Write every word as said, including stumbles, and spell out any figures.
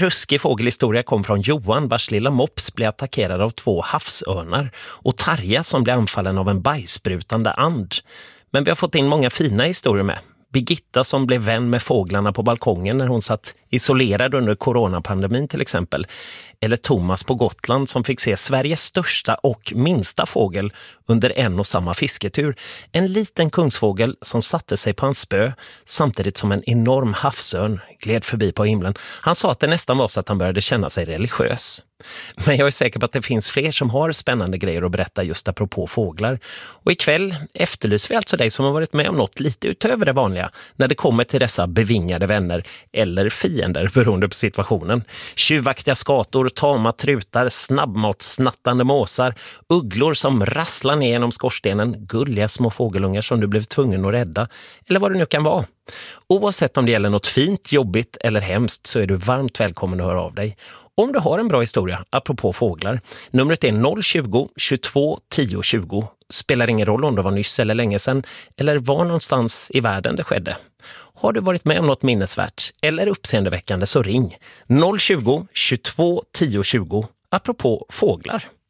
ruskig fågelhistoria kom från Johan, vars lilla mops blev attackerad av två havsörnar, och Tarja som blev anfallen av en bajsprutande and. Men vi har fått in många fina historier med. Birgitta som blev vän med fåglarna på balkongen när hon satt isolerad under coronapandemin till exempel. Eller Thomas på Gotland som fick se Sveriges största och minsta fågel under en och samma fisketur. En liten kungsfågel som satte sig på hans spö samtidigt som en enorm havsörn gled förbi på himlen. Han sa att det nästan var så att han började känna sig religiös. Men jag är säker på att det finns fler som har spännande grejer att berätta just apropå fåglar. Och ikväll efterlyser vi alltså dig som har varit med om något lite utöver det vanliga när det kommer till dessa bevingade vänner eller fiender beroende på situationen. Tjuvaktiga skator, tama trutar, snabbmatsnattande måsar, ugglor som rasslar ner genom skorstenen, gulliga små fågelungar som du blev tvungen att rädda eller vad det nu kan vara. Oavsett om det gäller något fint, jobbigt eller hemskt så är du varmt välkommen att höra av dig. Om du har en bra historia, apropå fåglar, numret är noll tjugo, tjugotvå, tio tjugo. Spelar ingen roll om det var nyss eller länge sedan, eller var någonstans i världen det skedde. Har du varit med om något minnesvärt eller uppseendeväckande så ring noll tjugo, tjugotvå, tio tjugo, apropå fåglar.